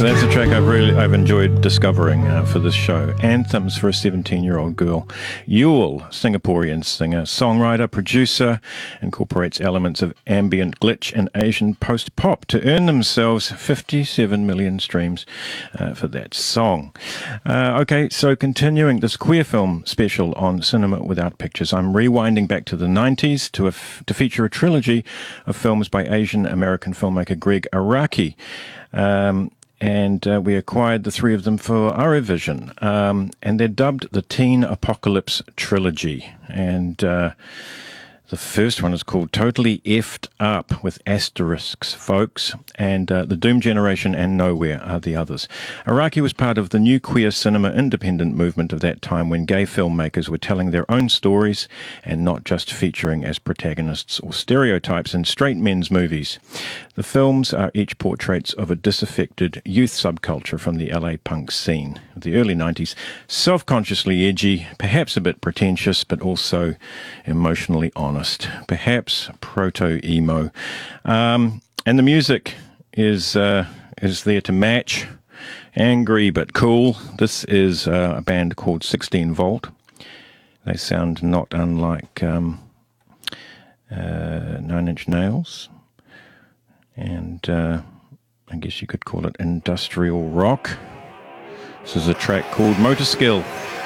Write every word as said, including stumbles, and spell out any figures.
So that's a track I've really I've enjoyed discovering uh, for this show. Anthems for a seventeen-year-old girl. Yule, Singaporean singer, songwriter, producer, incorporates elements of ambient glitch and Asian post-pop to earn themselves fifty-seven million streams uh, for that song. Uh, okay, so continuing this queer film special on Cinema Without Pictures, I'm rewinding back to the nineties to, a f- to feature a trilogy of films by Asian-American filmmaker Greg Araki. Um, and uh, we acquired the three of them for Arevision, um, and they're dubbed the Teen Apocalypse Trilogy. And uh, the first one is called Totally Effed Up, with asterisks, folks, and uh, The Doom Generation and Nowhere are the others. Araki was part of the new queer cinema independent movement of that time, when gay filmmakers were telling their own stories and not just featuring as protagonists or stereotypes in straight men's movies. The films are each portraits of a disaffected youth subculture from the L A punk scene of the early nineties, self-consciously edgy, perhaps a bit pretentious, but also emotionally honest, perhaps proto-emo. Um, and the music is uh, is there to match. Angry but cool. This is uh, a band called sixteen volt. They sound not unlike um, uh, Nine Inch Nails. And uh, I guess you could call it industrial rock. This is a track called Motor Skill.